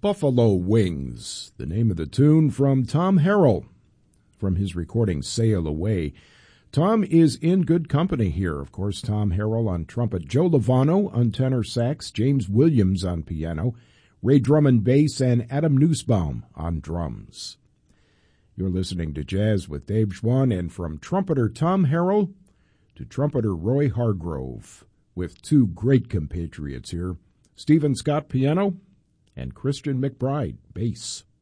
Buffalo Wings, the name of the tune from Tom Harrell from his recording Sail Away. Tom is in good company here. Of course, Tom Harrell on trumpet, Joe Lovano on tenor sax, James Williams on piano, Ray Drummond bass, and Adam Nussbaum on drums. You're listening to Jazz with Dave Schwann, and from trumpeter Tom Harrell to trumpeter Roy Hargrove, with two great compatriots here, Stephen Scott piano and Christian McBride bass.